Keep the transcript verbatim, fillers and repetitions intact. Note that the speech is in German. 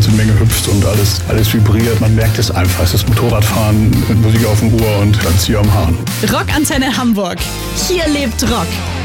ganze Menge hüpft und alles, alles vibriert. Man merkt es einfach. Es ist Motorradfahren mit Musik auf dem Ohr und dann Zieher am Hahn. Rockantenne Hamburg. Hier lebt Rock.